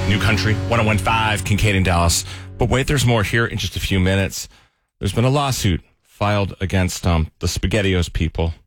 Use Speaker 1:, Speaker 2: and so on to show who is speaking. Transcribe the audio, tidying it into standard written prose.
Speaker 1: New Country, 101.5, Kincaid in Dallas. But wait, there's more here in just a few minutes. There's been a lawsuit filed against the SpaghettiOs people.